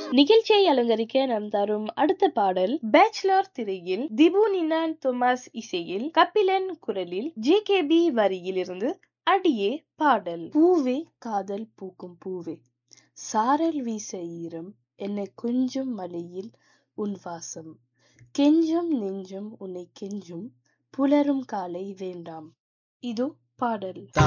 நிகழ்ச்சியை அலங்கரிக்க நாம் தரும் அடுத்த பாடல் பேச்சுலர் திரையில் திபு நின்னான் தொமாஸ் இசையில் கபிலன் குரலில் ஜேகேபி வரியில் இருந்து அடியே பாடல். பூவே காதல் பூக்கும் பூவே, சாரல் வீச ஈரம் என்னை கொஞ்சம் மலையில் உன் வாசம், கெஞ்சும் நெஞ்சும் உன்னை கெஞ்சும் புலரும் காலை வேண்டாம். இதோ பாடல்.